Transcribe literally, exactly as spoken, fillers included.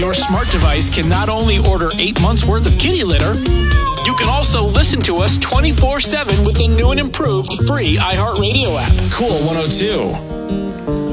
Your smart device can not only order eight months worth of kitty litter, you can also listen to us twenty-four seven with the new and improved free iHeartRadio app. Cool one oh two.